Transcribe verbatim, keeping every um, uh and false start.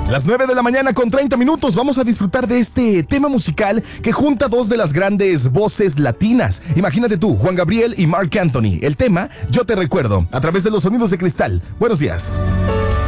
Las nueve de la mañana con treinta minutos vamos a disfrutar de este tema musical que junta dos de las grandes voces latinas. Imagínate tú, Juan Gabriel y Marc Anthony. El tema, Yo te recuerdo, a través de los sonidos de cristal. Buenos días.